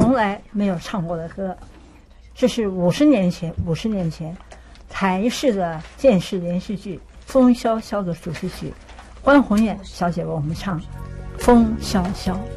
从来没有唱过的歌。这是50年前台视的电视连续剧《风萧萧》的主题曲，关红艳小姐为我们唱《风萧萧》。